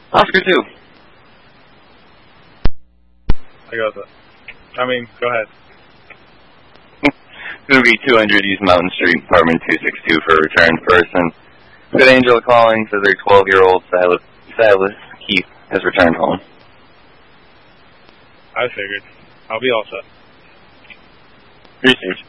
Oscar 2. I got that. Go ahead. It's going to be 200 East Mountain Street, apartment 262 for a returned person. Good Angel calling says their 12-year-old Silas Keith has returned home. I figured. I'll be all set. Research.